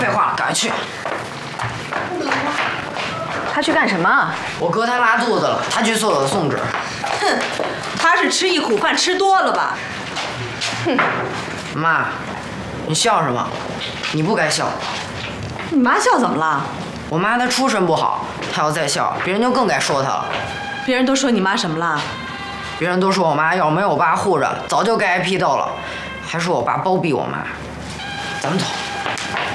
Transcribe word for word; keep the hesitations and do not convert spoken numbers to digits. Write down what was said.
废话了，赶快去。 他去干什么？ 我哥他拉肚子了，他去厕所送纸。 哼，他是吃一苦饭吃多了吧？ 哼， 妈，你笑什么？你不该笑。 你妈笑怎么了？ 我妈她出身不好，她要再笑，别人就更该说她了。 别人都说你妈什么了？ 别人都说我妈要没有我爸护着，早就该挨批斗了，还说我爸包庇我妈。咱们走。